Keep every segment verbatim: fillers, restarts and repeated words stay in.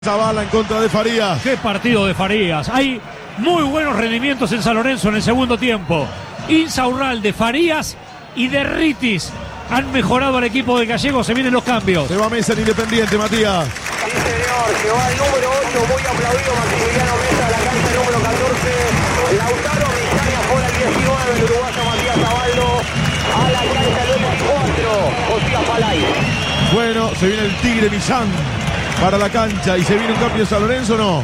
Zavala en contra de Farías. Qué partido de Farías. Hay muy buenos rendimientos en San Lorenzo en el segundo tiempo. Insaurralde, Farías y Derritis han mejorado al equipo del Gallego. Se vienen los cambios. Se va Mesa en Independiente, Matías. Sí, señor. Se va el número ocho. Muy aplaudido Maximiliano Mesa a la cancha número catorce. Lautaro Misaña fuera el diecinueve. El uruguayo Matías Zabaldo a la cancha el veinticuatro. Josías Palay. Bueno, se viene el Tigre Millán para la cancha. ¿Y se viene un cambio en San Lorenzo o no?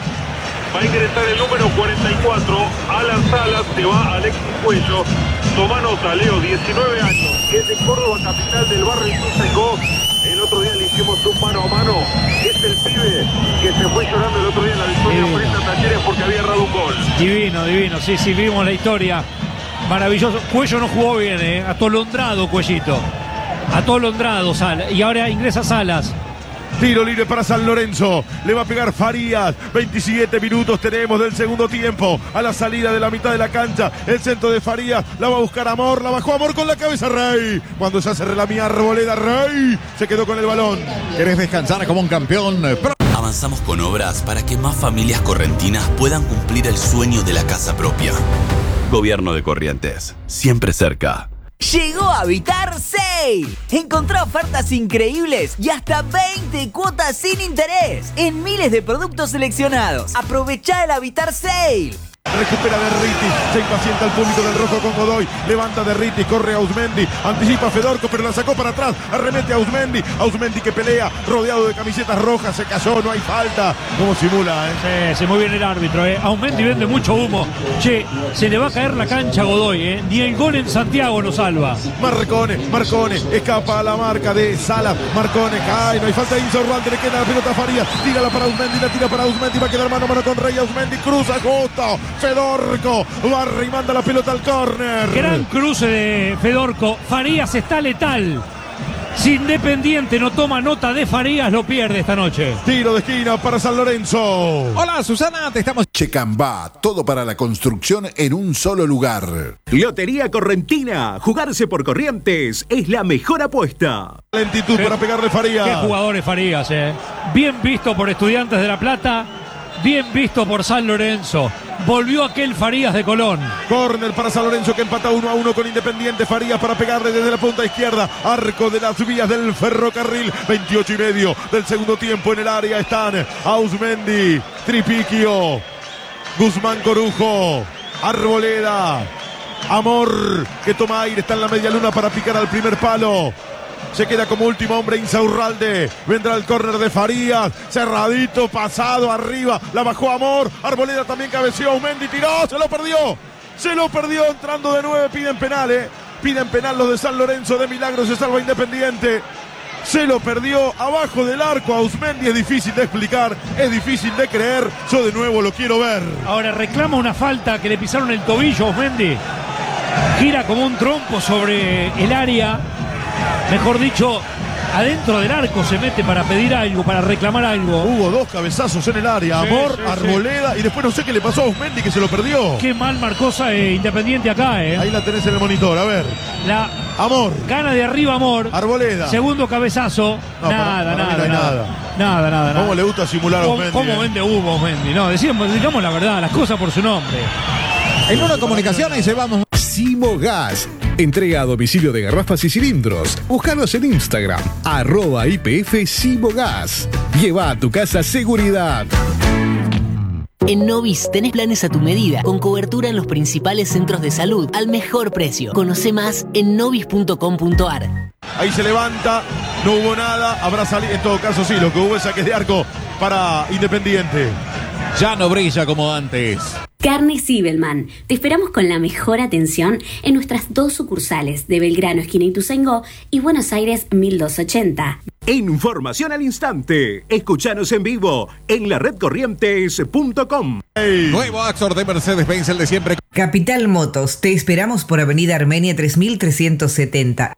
Va a ingresar el número cuarenta y cuatro, Alan Salas, se va Alexis Cuello. Toma nota, Leo, diecinueve años, que es de Córdoba, capital del barrio Ituzaingó. El otro día le hicimos un mano a mano. Es el pibe que se fue llorando el otro día en la victoria frente a Talleres porque había errado un gol. Divino, divino, sí, sí, vimos la historia. Maravilloso. Cuello no jugó bien, ¿eh? Atolondrado Cuellito. Atolondrado Salas. Y ahora ingresa Salas. Tiro libre para San Lorenzo. Le va a pegar Farías. veintisiete minutos tenemos del segundo tiempo. A la salida de la mitad de la cancha. El centro de Farías. La va a buscar Amor. La bajó Amor con la cabeza Rey. Cuando se hace relamía Arboleda, Rey se quedó con el balón. ¿Querés descansar como un campeón? Pro- Avanzamos con obras para que más familias correntinas puedan cumplir el sueño de la casa propia. Gobierno de Corrientes. Siempre cerca. Llegó a Habitar Sale. Encontrá ofertas increíbles y hasta veinte cuotas sin interés en miles de productos seleccionados. Aprovechá el Habitar Sale. Recupera Derritis, se impacienta el público del rojo con Godoy, levanta Derritis, corre a Ausmendi, anticipa a Fedorco pero la sacó para atrás, arremete a Ausmendi, Ausmendi que pelea, rodeado de camisetas rojas, se cayó, no hay falta, como simula, ¿eh? Sí, sí, muy bien el árbitro, ¿eh? Ausmendi vende mucho humo. Che, se le va a caer la cancha a Godoy, ¿eh? Ni el gol en Santiago lo salva. Marcone, Marcone, escapa a la marca de Salas, Marcone, cae, no hay falta de Insaurralde, le queda la pelota a Farías, tírala para Ausmendi, la tira para Ausmendi, va a quedar mano a mano con Rey, Ausmendi cruza justo. Fedorco barra y manda la pelota al córner. Gran cruce de Fedorco. Farías está letal. Si Independiente no toma nota de Farías, lo pierde esta noche. Tiro de esquina para San Lorenzo. Hola Susana, te estamos... Checambá, todo para la construcción en un solo lugar. Lotería Correntina, jugarse por Corrientes es la mejor apuesta. Lentitud para pegarle Farías. Qué jugadores Farías, eh. Bien visto por Estudiantes de La Plata. Bien visto por San Lorenzo. Volvió aquel Farías de Colón. Córner para San Lorenzo que empata uno a uno con Independiente. Farías para pegarle desde la punta izquierda. Arco de las vías del ferrocarril. veintiocho y medio del segundo tiempo en el área están Ausmendi, Tripiquio, Guzmán Corujo, Arboleda, Amor que toma aire. Está en la media luna para picar al primer palo. Se queda como último hombre Insaurralde. Vendrá el córner de Farías. Cerradito, pasado, arriba. La bajó Amor. Arboleda también cabeció. Ausmendi tiró. Se lo perdió. Se lo perdió entrando de nueve. Piden penal, eh. Piden penal los de San Lorenzo. De milagro se salva Independiente. Se lo perdió abajo del arco. Ausmendi es difícil de explicar. Es difícil de creer. Yo de nuevo lo quiero ver. Ahora reclama una falta que le pisaron el tobillo a Ausmendi. Gira como un trompo sobre el área. Mejor dicho, adentro del arco se mete para pedir algo, para reclamar algo. Hubo dos cabezazos en el área, sí, Amor, sí, Arboleda, sí. Y después no sé qué le pasó a Ausmendi que se lo perdió. Qué mal marcó eh, Independiente acá, eh. Ahí la tenés en el monitor, a ver. La Amor. Gana de arriba Amor. Arboleda. Segundo cabezazo. No, nada, para, para nada, no nada, nada. Nada, nada, ¿Cómo nada. le gusta simular a Ausmendi? ¿Cómo, cómo vende humo Ausmendi? No, decimos, digamos la verdad, las cosas por su nombre. En una comunicación y llevamos... Simogas. Entrega a domicilio de garrafas y cilindros. Búscanos en Instagram, arroba I P F Simogas. Lleva a tu casa seguridad. En Novis tenés planes a tu medida, con cobertura en los principales centros de salud, al mejor precio. Conoce más en novis punto com punto ar. Ahí se levanta, no hubo nada, habrá salido, en todo caso sí, lo que hubo es saque de arco para Independiente. Ya no brilla como antes. Carnes Zibelman. Te esperamos con la mejor atención en nuestras dos sucursales de Belgrano, esquina Ituzaingó, y Buenos Aires mil doscientos ochenta. Información al instante. Escuchanos en vivo en la red corrientes punto com. Hey. Nuevo Axor de Mercedes-Benz, el de siempre. Capital Motos. Te esperamos por Avenida Armenia tres mil trescientos setenta. ¿Qué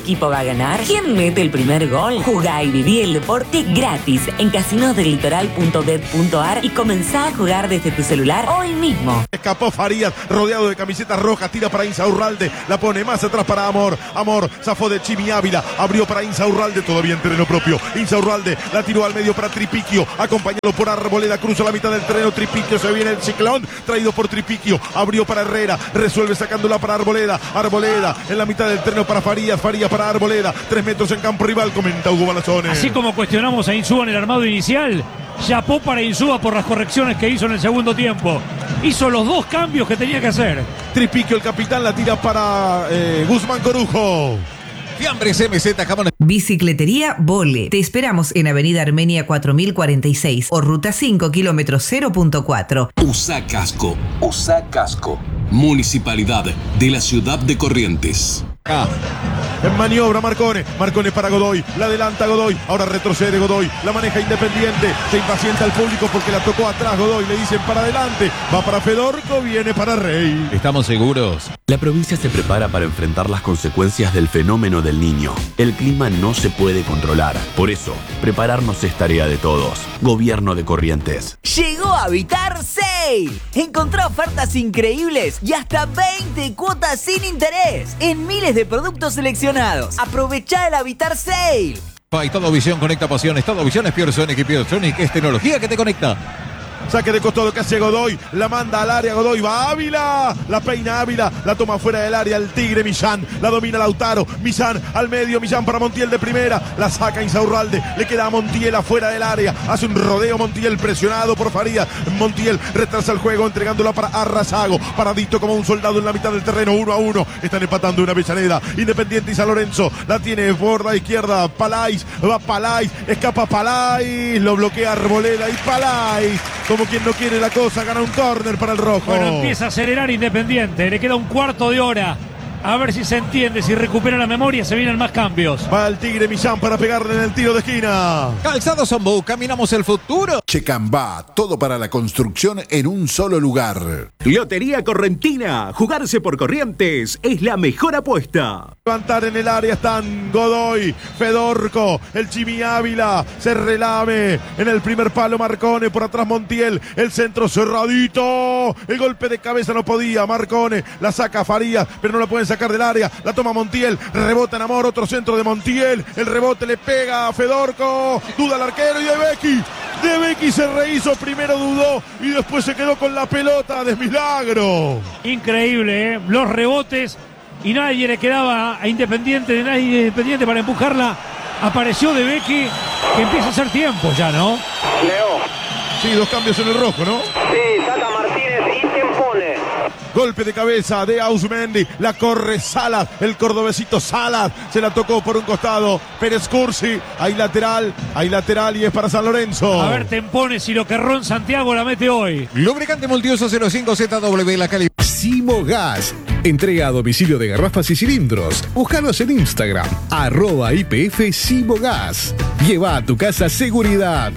equipo va a ganar? ¿Quién mete el primer gol? Jugá y viví el deporte gratis en casinos del litoral punto bet punto ar y comenzá a jugar desde tu celular hoy mismo. Escapó Farías, rodeado de camisetas rojas, tira para Insaurralde, la pone más atrás para Amor. Amor zafó de Chimi Ávila, abrió para Insaurralde, todavía en terreno propio. Insaurralde la tiró al medio para Tripiquio, acompañado por Arboleda, cruza la mitad del terreno. Tripiquio, se viene el ciclón, traído por Tripiquio, abrió para Herrera, resuelve sacándola para Arboleda. Arboleda en la mitad del terreno para Farías, Farías para Arboleda, tres metros en campo rival, comenta Hugo Balazone. Así como cuestionamos a Insúa en el armado inicial, chapó para Insúa por las correcciones que hizo en el segundo tiempo. Hizo los dos cambios que tenía que hacer. Tripiquio, el capitán, la tira para eh, Guzmán Corujo. Fiambres M Z, jamones. Bicicletería Vole. Te esperamos en Avenida Armenia cuatro mil cuarenta y seis o Ruta cinco, kilómetro cero punto cuatro. Usa casco. Usa casco. Municipalidad de la Ciudad de Corrientes. Ah. En maniobra Marcone, Marcone para Godoy, la adelanta Godoy, ahora retrocede Godoy, la maneja Independiente, se impacienta el público porque la tocó atrás Godoy, le dicen para adelante, va para Fedorco, viene para Rey. ¿Estamos seguros? La provincia se prepara para enfrentar las consecuencias del fenómeno del Niño. El clima no se puede controlar, por eso, prepararnos es tarea de todos. Gobierno de Corrientes. Llegó a Habitar Sale. Encontrá ofertas increíbles y hasta veinte cuotas sin interés en miles de productos seleccionados. Aprovechá el Habitar Sale. Hay Todo Visión conecta pasiones. Todo Visión es Pure Sonic y Pure Sonic es tecnología que te conecta. Saque de costado que hace Godoy, la manda al área Godoy, va Ávila, la peina Ávila, la toma fuera del área el Tigre Millán, la domina Lautaro, Millán al medio, Millán para Montiel de primera, la saca Insaurralde, le queda a Montiel afuera del área, hace un rodeo Montiel presionado por Farías, Montiel retrasa el juego entregándola para Arrazago, paradito como un soldado en la mitad del terreno, uno a uno, están empatando una Avellaneda, Independiente y San Lorenzo, la tiene por la izquierda, Palais, va Palais, escapa Palais, lo bloquea Arboleda y Palais, como quien no quiere la cosa, gana un córner para el rojo. Bueno, empieza a acelerar Independiente, le queda un cuarto de hora. A ver si se entiende, si recupera la memoria, se vienen más cambios. Va el Tigre Millán para pegarle en el tiro de esquina. Calzado Zambú, caminamos el futuro. Checambá, todo para la construcción en un solo lugar. Lotería Correntina, jugarse por Corrientes es la mejor apuesta. Levantar en el área están Godoy, Fedorco, el Chimi Ávila, se relame en el primer palo Marcone, por atrás Montiel, el centro cerradito, el golpe de cabeza no podía, Marcone, la saca Farías, pero no la pueden sacar del área, la toma Montiel, rebota en Amor, otro centro de Montiel, el rebote le pega a Fedorco, duda el arquero y de Becky, de Becky se rehizo, primero dudó y después se quedó con la pelota de milagro. Increíble, ¿eh? Los rebotes y nadie le quedaba a Independiente, de nadie Independiente para empujarla, apareció de Becky, que empieza a hacer tiempo ya, ¿no? Leo. Sí, dos cambios en el rojo, ¿no? Sí, Tata Martínez y Tempone. Golpe de cabeza de Ausmendi, la corre Salas, el cordobesito Salas, se la tocó por un costado Pérez Cursi, hay lateral, hay lateral y es para San Lorenzo. A ver, Tempone, si lo que Ron Santiago la mete hoy. Lubricante multiuso cero cinco Z W, la calidad. Simo Gas, entrega a domicilio de garrafas y cilindros. Búscanos en Instagram, arroba I P F Simo Gas. Lleva a tu casa seguridad.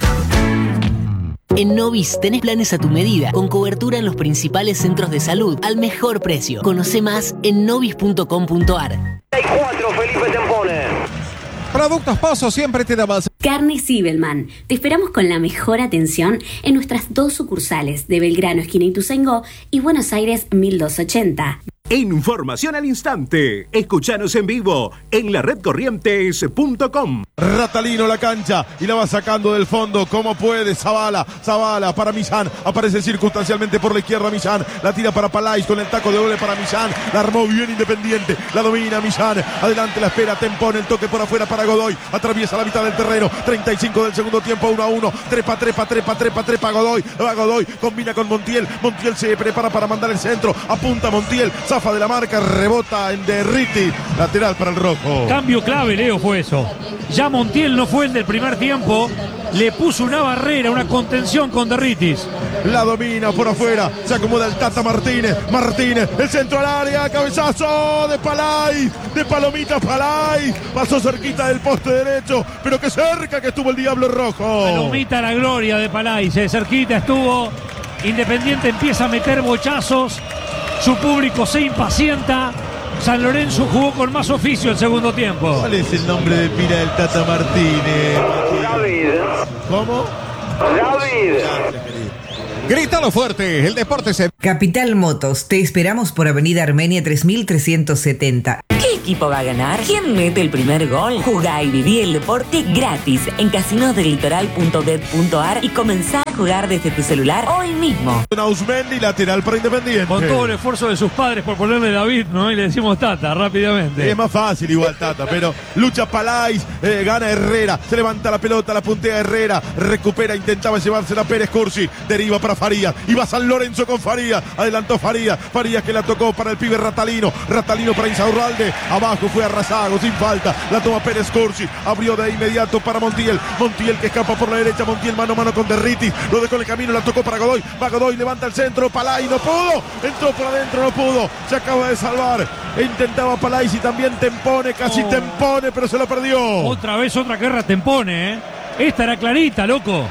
En Novis tenés planes a tu medida, con cobertura en los principales centros de salud, al mejor precio. Conoce más en novis punto com punto ar. cuatro, Felipe Tempone. Productos Pozo siempre te da más. Carne Sibelman. Te esperamos con la mejor atención en nuestras dos sucursales de Belgrano, esquina Ituzaingó, y Buenos Aires mil doscientos ochenta. Información al instante. Escuchanos en vivo en la red corrientes punto com. Ratalino la cancha y la va sacando del fondo como puede. Zavala, Zavala para Millán. Aparece circunstancialmente por la izquierda Millán. La tira para Palais con el taco de doble para Millán. La armó bien Independiente. La domina Millán. Adelante la espera. Tempone el toque por afuera para Godoy. Atraviesa la mitad del terreno. treinta y cinco del segundo tiempo. uno a uno. Trepa, trepa, trepa, trepa, trepa Godoy. Va Godoy. Combina con Montiel. Montiel se prepara para mandar el centro. Apunta Montiel. Zafa de la marca. Rebota en Derriti. Lateral para el rojo. Cambio clave, Leo, fue eso. Ya Montiel no fue el del primer tiempo. Le puso una barrera, una contención con Derritis. La domina por afuera. Se acomoda el Tata Martínez. Martínez, el centro al área. Cabezazo de Palais. De Palomita Palais. Pasó cerquita del poste derecho. Pero que cerca que estuvo el Diablo Rojo. Palomita la gloria de Palais. Eh, cerquita estuvo. Independiente empieza a meter bochazos. Su público se impacienta. San Lorenzo jugó con más oficio el segundo tiempo. ¿Cuál es el nombre de pila del Tata Martínez? David. ¿Cómo? David. Grítalo fuerte, el deporte se... Capital Motos, te esperamos por Avenida Armenia tres mil trescientos setenta. ¿Qué equipo va a ganar? ¿Quién mete el primer gol? Jugá y viví el deporte gratis en casinos del litoral punto bet punto ar y comenzá a jugar desde tu celular hoy mismo. Ausmendi, lateral para Independiente. Con todo el esfuerzo de sus padres por ponerle David, ¿no? Y le decimos Tata rápidamente. Es más fácil igual Tata, pero lucha Palais, eh, gana Herrera, se levanta la pelota, la puntea Herrera, recupera, intentaba llevársela a Pérez Cursi, deriva para Farías, iba San Lorenzo con Farías, adelantó Farías, Farías que la tocó para el pibe Ratalino, Ratalino para Insaurralde, abajo fue a Razago, sin falta, la toma Pérez Cursi, abrió de inmediato para Montiel, Montiel que escapa por la derecha, Montiel mano a mano con Derritis, lo dejó en el camino, la tocó para Godoy, va Godoy, levanta el centro, Palais no pudo, entró por adentro, no pudo, se acaba de salvar, intentaba Palais y también Tempone, casi Oh. Tempone, pero se lo perdió. Otra vez otra guerra Tempone, ¿eh? Esta era clarita, loco.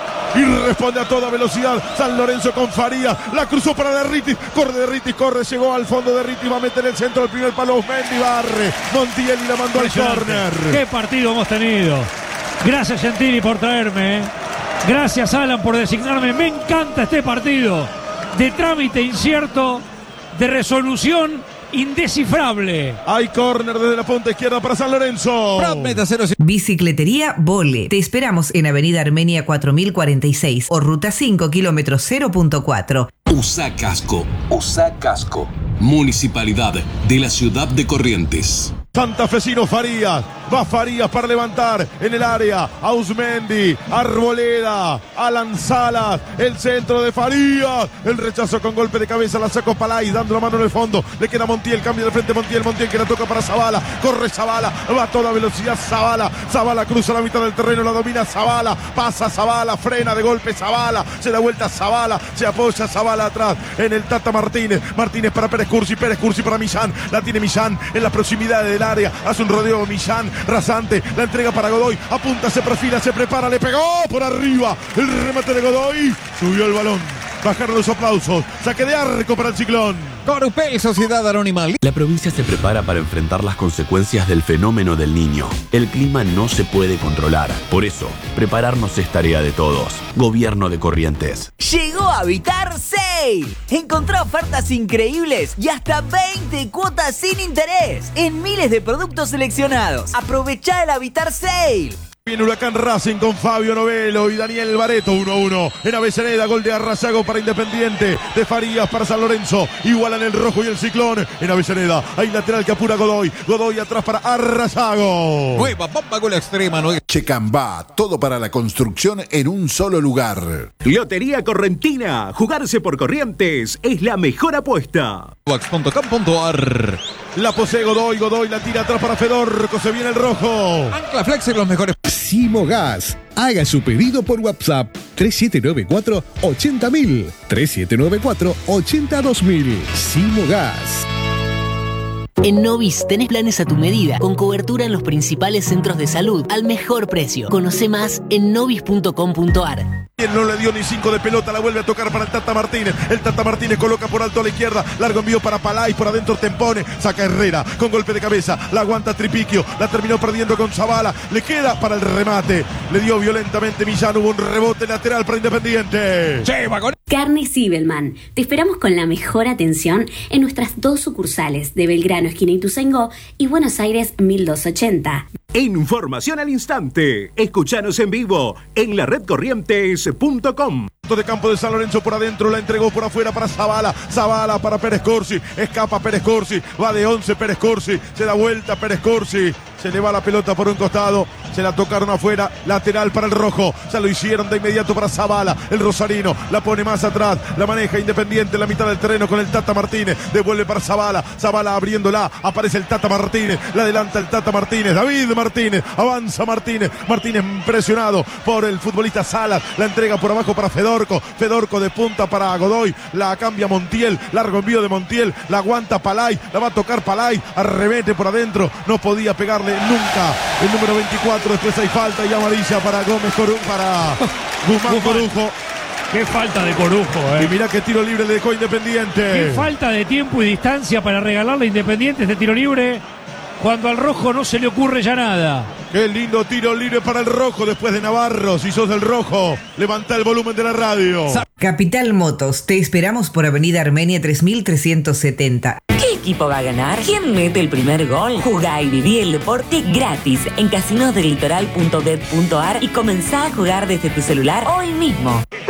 Y responde a toda velocidad San Lorenzo con Farías, la cruzó para Derritis, corre Derritis, corre, llegó al fondo Derritis, va a meter el centro, el primer palo Mendy, barre, Montiel y la mandó al córner. Qué partido hemos tenido. Gracias Gentili por traerme, ¿eh? Gracias Alan por designarme, me encanta este partido, de trámite incierto, de resolución indescifrable. Hay córner desde la punta izquierda para San Lorenzo. Bicicletería Vole. Te esperamos en Avenida Armenia cuatro mil cuarenta y seis o Ruta cinco, kilómetro cero punto cuatro. Usa casco. Usa casco. Municipalidad de la ciudad de Corrientes. Santafesino Farías, va Farías para levantar en el área, Ausmendi, Arboleda, Alan Salas, el centro de Farías, el rechazo con golpe de cabeza, la sacó Palais, dando la mano en el fondo, le queda Montiel, cambia de frente Montiel, Montiel que la toca para Zavala, corre Zavala, va a toda velocidad Zavala, Zavala cruza la mitad del terreno, la domina Zavala, pasa Zavala, frena de golpe Zavala, se da vuelta Zavala, se apoya Zavala atrás en el Tata Martínez, Martínez para Pérez Cursi, Pérez Cursi para Millán, la tiene Millán en la proximidad del área, hace un rodeo Millán, rasante, la entrega para Godoy, apunta, se perfila, se prepara, le pegó por arriba, el remate de Godoy, subió el balón, bajaron los aplausos, saque de arco para el Ciclón. Corupel, Sociedad Anónima. La provincia se prepara para enfrentar las consecuencias del fenómeno del Niño. El clima no se puede controlar, por eso, prepararnos es tarea de todos. Gobierno de Corrientes. Llegó Habitar Sale. Encontrá ofertas increíbles y hasta veinte cuotas sin interés en miles de productos seleccionados. Aprovechá el Habitar Sale. Viene Huracán Racing con Fabio Novelo y Daniel Bareto, uno a uno. En Avellaneda, gol de Arrasago para Independiente. De Farías para San Lorenzo. Igualan el rojo y el Ciclón. En Avellaneda, hay lateral que apura Godoy. Godoy atrás para Arrasago. Nueva bomba con la extrema. ¿No? Checambá, todo para la construcción en un solo lugar. Lotería Correntina. Jugarse por Corrientes es la mejor apuesta. wax punto com punto ar. La posee Godoy, Godoy la tira atrás para Fedorco, se viene el rojo. Ancla Flex en los mejores. Simogas. Haga su pedido por WhatsApp tres siete nueve cuatro ochenta mil, tres siete nueve cuatro ochenta dos mil. Simogas. En Novis tenés planes a tu medida, con cobertura en los principales centros de salud, al mejor precio. Conoce más en novis punto com punto ar. No le dio ni cinco de pelota, la vuelve a tocar para el Tata Martínez. El Tata Martínez coloca por alto a la izquierda, largo envío para Palais, por adentro Tempone, saca Herrera con golpe de cabeza, la aguanta Tripiquio, la terminó perdiendo con Zavala, le queda para el remate, le dio violentamente Millán, hubo un rebote lateral para Independiente. Che, va con... Carnes Sibelman. Te esperamos con la mejor atención en nuestras dos sucursales de Belgrano, esquina Ituzaingó, y Buenos Aires mil doscientos ochenta. Información al instante. Escuchanos en vivo en la red corrientes punto com. De campo de San Lorenzo por adentro, la entregó por afuera para Zavala, Zavala para Pérez Corsi, escapa Pérez Corsi, va de once Pérez Corsi, se da vuelta Pérez Corsi, se le va la pelota por un costado, se la tocaron afuera, lateral para el rojo, ya lo hicieron de inmediato para Zavala, el rosarino, la pone más atrás, la maneja Independiente en la mitad del terreno con el Tata Martínez, devuelve para Zavala, Zavala abriéndola, aparece el Tata Martínez, la adelanta el Tata Martínez, David Martínez, avanza Martínez, Martínez presionado por el futbolista Salas, la entrega por abajo para Fedorco, Fedorco de punta para Godoy, la cambia Montiel, largo envío de Montiel, la aguanta Palais, la va a tocar Palais, arremete por adentro, no podía pegarle nunca el número veinticuatro, después hay falta y amarilla para Gómez Coru, para Guzmán Corujo. Qué falta de Corujo, eh. Y mirá qué tiro libre le dejó Independiente. Qué falta de tiempo y distancia para regalarle a Independiente este tiro libre cuando al rojo no se le ocurre ya nada. Qué lindo tiro libre para el rojo después de Navarro. Si sos del rojo, levanta el volumen de la radio. Capital Motos, te esperamos por Avenida Armenia tres mil trescientos setenta. ¿Qué equipo va a ganar? ¿Quién mete el primer gol? Jugá y viví el deporte gratis en casinos del litoral punto bet punto ar y comenzá a jugar desde tu celular hoy mismo.